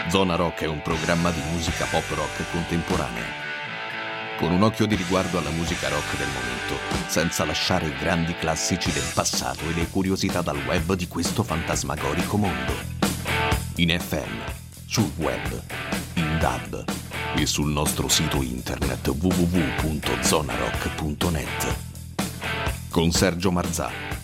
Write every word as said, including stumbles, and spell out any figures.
Zona Rock è un programma di musica pop rock contemporanea, con un occhio di riguardo alla musica rock del momento, senza lasciare i grandi classici del passato e le curiosità dal web di questo fantasmagorico mondo. In F M, sul web, in D A B e sul nostro sito internet w w w punto zona rock punto net. Con Sergio Marzà,